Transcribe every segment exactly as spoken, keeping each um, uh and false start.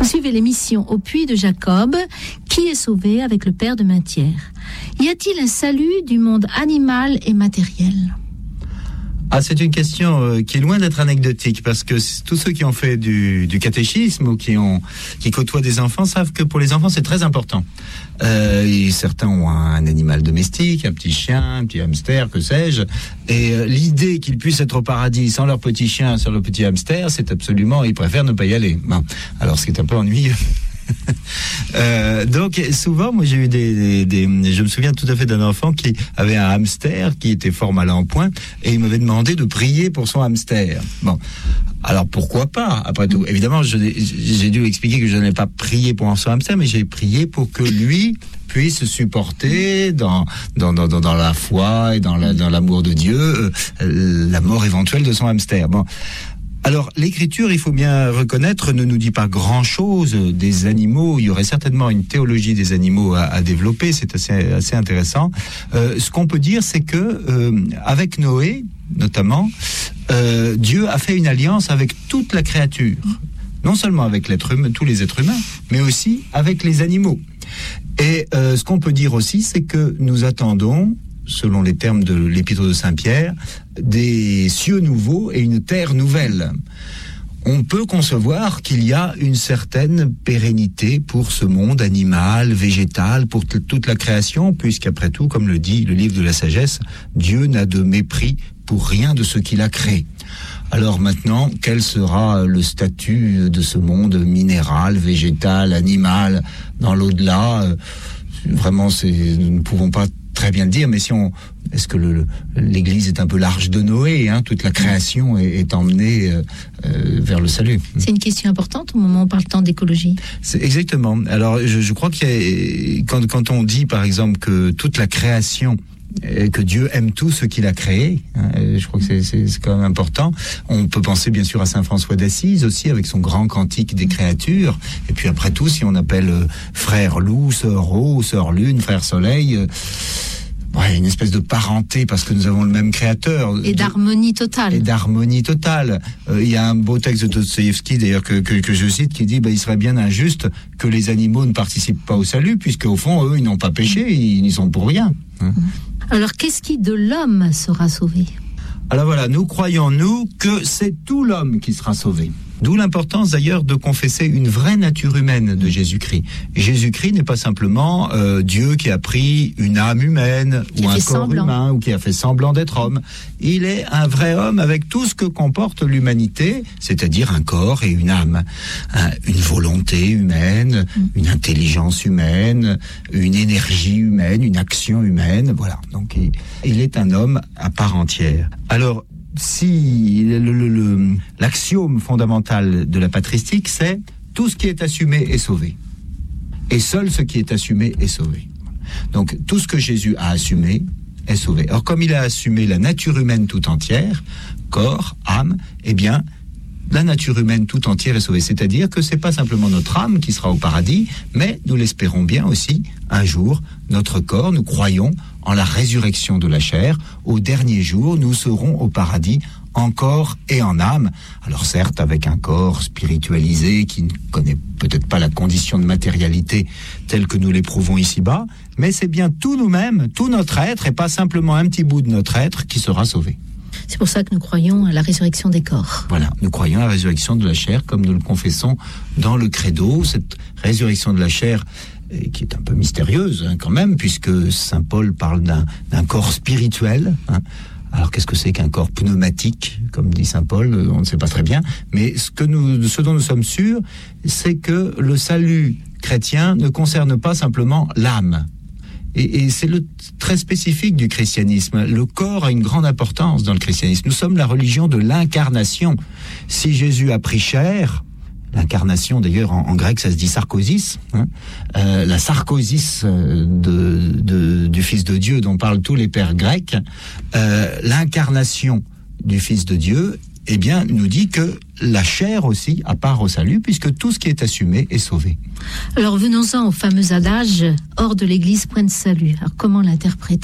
suivez l'émission Au Puits de Jacob, qui est sauvé avec le Père de Mainthière. Y a-t-il un salut du monde animal et matériel ? Ah, c'est une question euh, qui est loin d'être anecdotique, parce que tous ceux qui ont fait du, du catéchisme ou qui ont qui côtoient des enfants savent que pour les enfants c'est très important. Euh, et certains ont un animal domestique, un petit chien, un petit hamster, que sais-je. Et euh, l'idée qu'ils puissent être au paradis sans leur petit chien, sans leur petit hamster, c'est absolument, ils préfèrent ne pas y aller. Bon, alors ce qui est un peu ennuyeux. euh, donc souvent moi j'ai eu des, des, des je me souviens tout à fait d'un enfant qui avait un hamster qui était fort mal en point et il m'avait demandé de prier pour son hamster. Bon, alors pourquoi pas, après tout. Évidemment je, j'ai dû expliquer que je n'avais pas prié pour son hamster, mais j'ai prié pour que lui puisse supporter dans dans dans dans la foi et dans la, dans l'amour de Dieu euh, la mort éventuelle de son hamster. Bon. Alors, l'Écriture, il faut bien reconnaître, ne nous dit pas grand-chose des animaux. Il y aurait certainement une théologie des animaux à, à développer. C'est assez, assez intéressant. Euh, ce qu'on peut dire, c'est que euh, avec Noé, notamment, euh, Dieu a fait une alliance avec toute la créature. Non seulement avec l'être humain, tous les êtres humains, mais aussi avec les animaux. Et euh, ce qu'on peut dire aussi, c'est que nous attendons, selon les termes de l'épître de Saint-Pierre, des cieux nouveaux et une terre nouvelle. On peut concevoir qu'il y a une certaine pérennité pour ce monde animal, végétal, pour t- toute la création, puisqu'après tout, comme le dit le livre de la sagesse, Dieu n'a de mépris pour rien de ce qu'il a créé. Alors maintenant, quel sera le statut de ce monde minéral, végétal, animal, dans l'au-delà ? Vraiment, c'est, nous ne pouvons pas très bien le dire, mais si on, est-ce que le, le, l'Église est un peu l'arche de Noé, hein, toute la création est, est emmenée euh, euh, vers le salut. C'est une question importante au moment où on parle tant d'écologie. C'est exactement. Alors, je, je crois qu'il y a, quand, quand on dit, par exemple, que toute la création, que Dieu aime tout ce qu'il a créé, hein, je crois que c'est, c'est, c'est quand même important. On peut penser bien sûr à Saint François d'Assise aussi, avec son grand cantique des créatures. Et puis après tout, si on appelle euh, frère loup, sœur eau, sœur lune, frère soleil, euh, ouais, une espèce de parenté parce que nous avons le même créateur. Et d'harmonie totale. Et d'harmonie totale. Euh, il y a un beau texte de Dostoïevski d'ailleurs que, que, que je cite qui dit bah, il serait bien injuste que les animaux ne participent pas au salut, puisque au fond eux ils n'ont pas péché, ils n'y sont pour rien. Hein. Alors, qu'est-ce qui de l'homme sera sauvé ? Alors voilà, nous croyons, nous, que c'est tout l'homme qui sera sauvé. D'où l'importance d'ailleurs de confesser une vraie nature humaine de Jésus-Christ. Jésus-Christ n'est pas simplement euh, Dieu qui a pris une âme humaine ou un corps semblant. humain ou qui a fait semblant d'être homme. Il est un vrai homme avec tout ce que comporte l'humanité, c'est-à-dire un corps et une âme, un, une volonté humaine, mm. une intelligence humaine, une énergie humaine, une action humaine. Voilà. Donc il, il est un homme à part entière. Alors si le, le, le, l'axiome fondamental de la patristique, c'est tout ce qui est assumé est sauvé. Et seul ce qui est assumé est sauvé. Donc tout ce que Jésus a assumé est sauvé. Alors comme il a assumé la nature humaine tout entière, corps, âme, eh bien la nature humaine tout entière est sauvée. C'est-à-dire que c'est pas simplement notre âme qui sera au paradis, mais nous l'espérons bien aussi, un jour, notre corps, nous croyons en la résurrection de la chair. Au dernier jour, nous serons au paradis en corps et en âme. Alors certes, avec un corps spiritualisé qui ne connaît peut-être pas la condition de matérialité telle que nous l'éprouvons ici-bas, mais c'est bien tout nous-mêmes, tout notre être, et pas simplement un petit bout de notre être qui sera sauvé. C'est pour ça que nous croyons à la résurrection des corps. Voilà, nous croyons à la résurrection de la chair, comme nous le confessons dans le credo. Cette résurrection de la chair, qui est un peu mystérieuse hein, quand même, puisque saint Paul parle d'un, d'un corps spirituel. Hein. Alors qu'est-ce que c'est qu'un corps pneumatique, comme dit saint Paul, on ne sait pas très bien. Mais ce, que nous, ce dont nous sommes sûrs, c'est que le salut chrétien ne concerne pas simplement l'âme. Et, et c'est le très spécifique du christianisme. Le corps a une grande importance dans le christianisme. Nous sommes la religion de l'incarnation. Si Jésus a pris chair, l'incarnation d'ailleurs en, en grec ça se dit sarkosis, hein, euh, la sarkosis de, de, du Fils de Dieu dont parlent tous les pères grecs, euh, l'incarnation du Fils de Dieu, eh bien, nous dit que la chair aussi a part au salut, puisque tout ce qui est assumé est sauvé. Alors venons-en au fameux adage « hors de l'Église, point de salut ». Alors comment l'interpréter ?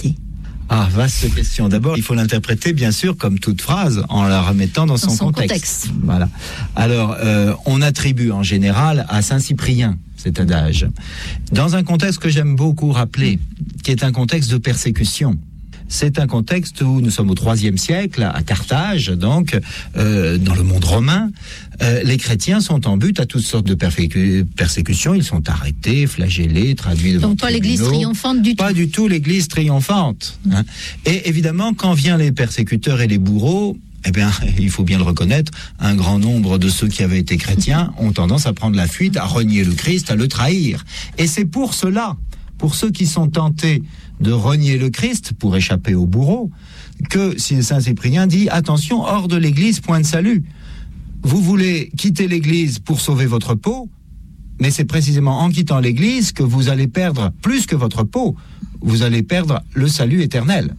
Ah, vaste question. D'abord, il faut l'interpréter, bien sûr, comme toute phrase, en la remettant dans, dans son, son contexte. contexte. Voilà. Alors, euh, on attribue en général à Saint Cyprien cet adage, dans un contexte que j'aime beaucoup rappeler, qui est un contexte de persécution. C'est un contexte où nous sommes au troisième siècle, à Carthage, donc, euh, dans le monde romain. Euh, les chrétiens sont en but à toutes sortes de persécu- persécutions. Ils sont arrêtés, flagellés, traduits devant Donc pas tribunaux. l'église triomphante du tout. Pas du tout l'église triomphante. Hein. Et évidemment, quand viennent les persécuteurs et les bourreaux, eh bien, il faut bien le reconnaître, un grand nombre de ceux qui avaient été chrétiens ont tendance à prendre la fuite, à renier le Christ, à le trahir. Et c'est pour cela, pour ceux qui sont tentés de renier le Christ pour échapper au bourreau, que Saint Cyprien dit, attention, hors de l'église, point de salut. Vous voulez quitter l'église pour sauver votre peau, mais c'est précisément en quittant l'église que vous allez perdre plus que votre peau, vous allez perdre le salut éternel.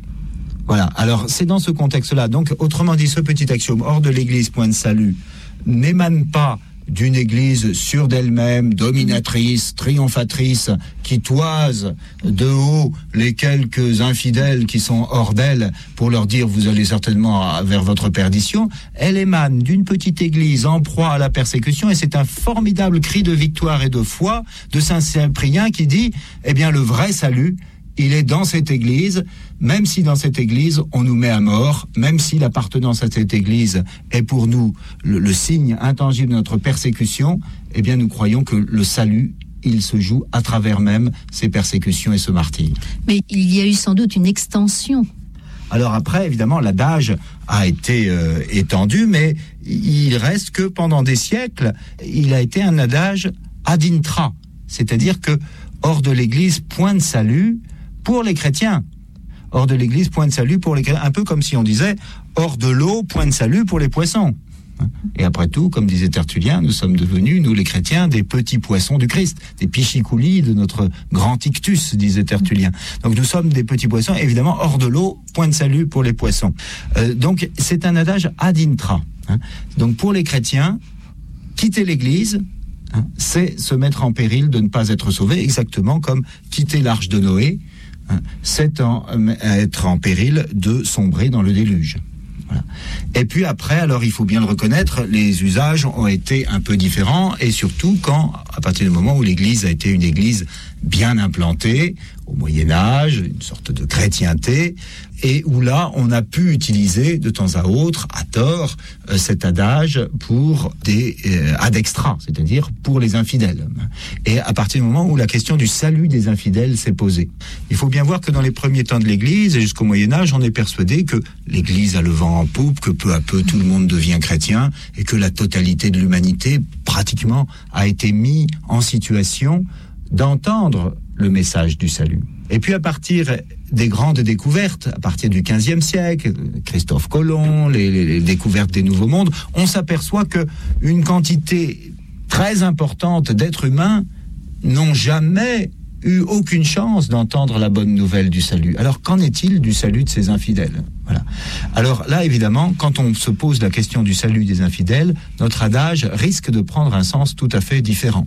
Voilà, alors c'est dans ce contexte-là. Donc, autrement dit, ce petit axiome, hors de l'église, point de salut, n'émane pas d'une église sûre d'elle-même, dominatrice, triomphatrice, qui toise de haut les quelques infidèles qui sont hors d'elle pour leur dire vous allez certainement vers votre perdition. Elle émane d'une petite église en proie à la persécution, et c'est un formidable cri de victoire et de foi de Saint Cyprien qui dit, eh bien, le vrai salut, il est dans cette église, même si dans cette église on nous met à mort, même si l'appartenance à cette église est pour nous le, le signe intangible de notre persécution, eh bien nous croyons que le salut, il se joue à travers même ces persécutions et ce martyre. Mais il y a eu sans doute une extension. Alors après, évidemment, l'adage a été euh, étendu, mais il reste que pendant des siècles, il a été un adage ad intra, c'est-à-dire que hors de l'église, point de salut pour les chrétiens. Hors de l'église, point de salut pour les chrétiens. Un peu comme si on disait, hors de l'eau, point de salut pour les poissons. Et après tout, comme disait Tertullien, nous sommes devenus, nous les chrétiens, des petits poissons du Christ, des pichicouli de notre grand ictus, disait Tertullien. Donc nous sommes des petits poissons, évidemment, hors de l'eau, point de salut pour les poissons. Euh, donc c'est un adage ad intra. Hein. Donc pour les chrétiens, quitter l'église, hein, c'est se mettre en péril de ne pas être sauvé, exactement comme quitter l'arche de Noé, hein, c'est en, euh, être en péril de sombrer dans le déluge. Voilà. Et puis après, alors il faut bien le reconnaître, les usages ont été un peu différents, et surtout quand, à partir du moment où l'Église a été une Église bien implantée, au Moyen-Âge, une sorte de chrétienté, et où là, on a pu utiliser de temps à autre, à tort, euh, cet adage pour des euh, ad extra, c'est-à-dire pour les infidèles. Et à partir du moment où la question du salut des infidèles s'est posée. Il faut bien voir que dans les premiers temps de l'Église, et jusqu'au Moyen-Âge, on est persuadé que l'Église a le vent en poupe, que peu à peu tout le monde devient chrétien, et que la totalité de l'humanité, pratiquement, a été mise en situation d'entendre le message du salut. Et puis à partir des grandes découvertes, à partir du quinzième siècle, Christophe Colomb, les, les, les découvertes des nouveaux mondes, on s'aperçoit que une quantité très importante d'êtres humains n'ont jamais eu aucune chance d'entendre la bonne nouvelle du salut. Alors qu'en est-il du salut de ces infidèles ? Voilà. Alors là, évidemment, quand on se pose la question du salut des infidèles, notre adage risque de prendre un sens tout à fait différent.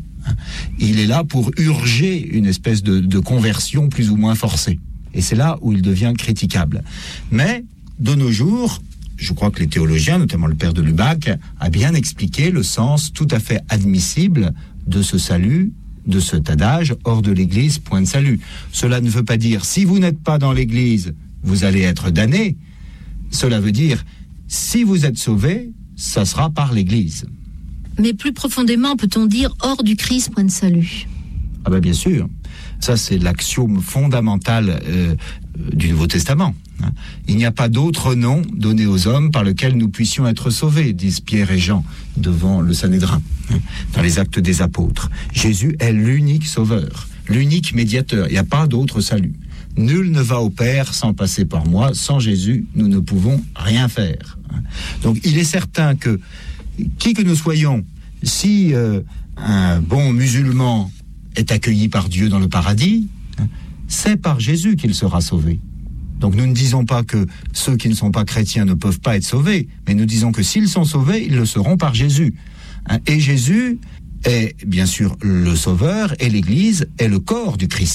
Il est là pour urger une espèce de, de conversion plus ou moins forcée. Et c'est là où il devient critiquable. Mais, de nos jours, je crois que les théologiens, notamment le père de Lubac, a bien expliqué le sens tout à fait admissible de ce salut, de cet adage, hors de l'église, point de salut. Cela ne veut pas dire, si vous n'êtes pas dans l'église, vous allez être damné. Cela veut dire, si vous êtes sauvé, ça sera par l'église. Mais plus profondément, peut-on dire hors du Christ, point de salut ? Ah ben bien sûr. Ça, c'est l'axiome fondamental euh, du Nouveau Testament. Hein. Il n'y a pas d'autre nom donné aux hommes par lequel nous puissions être sauvés, disent Pierre et Jean devant le Sanhédrin, hein, dans les Actes des Apôtres. Jésus est l'unique sauveur, l'unique médiateur. Il n'y a pas d'autre salut. Nul ne va au Père sans passer par moi. Sans Jésus, nous ne pouvons rien faire. Hein. Donc, il est certain que qui que nous soyons, si euh, un bon musulman est accueilli par Dieu dans le paradis, hein, c'est par Jésus qu'il sera sauvé. Donc nous ne disons pas que ceux qui ne sont pas chrétiens ne peuvent pas être sauvés, mais nous disons que s'ils sont sauvés, ils le seront par Jésus. Hein, et Jésus est bien sûr le sauveur, et l'Église est le corps du Christ.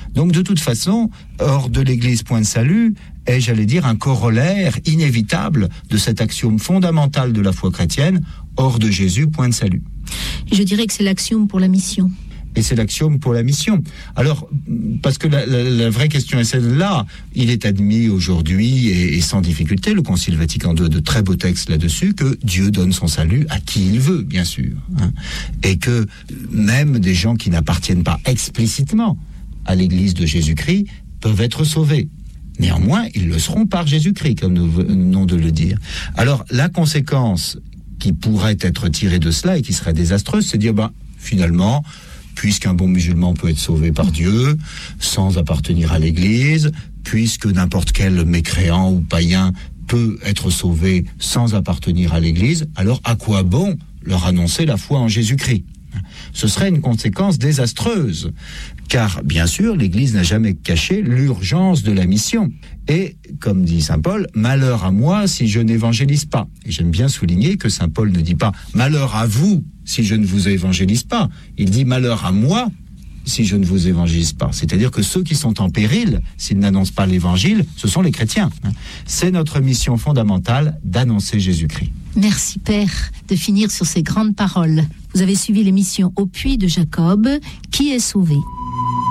Donc de toute façon, hors de l'Église, point de salut, est, j'allais dire, un corollaire inévitable de cet axiome fondamental de la foi chrétienne, hors de Jésus, point de salut. Je dirais que c'est l'axiome pour la mission. Et c'est l'axiome pour la mission. Alors, parce que la, la, la vraie question est celle-là, il est admis aujourd'hui, et, et sans difficulté, le Concile Vatican deux, de très beaux textes là-dessus, que Dieu donne son salut à qui il veut, bien sûr. Hein, et que même des gens qui n'appartiennent pas explicitement à l'Église de Jésus-Christ peuvent être sauvés. Néanmoins, ils le seront par Jésus-Christ, comme nous venons de le dire. Alors, la conséquence qui pourrait être tirée de cela et qui serait désastreuse, c'est de dire, ben, finalement, puisqu'un bon musulman peut être sauvé par Dieu, sans appartenir à l'Église, puisque n'importe quel mécréant ou païen peut être sauvé sans appartenir à l'Église, alors à quoi bon leur annoncer la foi en Jésus-Christ ? Ce serait une conséquence désastreuse, car bien sûr, l'Église n'a jamais caché l'urgence de la mission. Et, comme dit saint Paul, malheur à moi si je n'évangélise pas. Et j'aime bien souligner que saint Paul ne dit pas malheur à vous si je ne vous évangélise pas. Il dit malheur à moi si je ne vous évangélise pas. C'est-à-dire que ceux qui sont en péril, s'ils n'annoncent pas l'évangile, ce sont les chrétiens. C'est notre mission fondamentale d'annoncer Jésus-Christ. Merci Père de finir sur ces grandes paroles. Vous avez suivi l'émission Au puits de Jacob, qui est sauvé.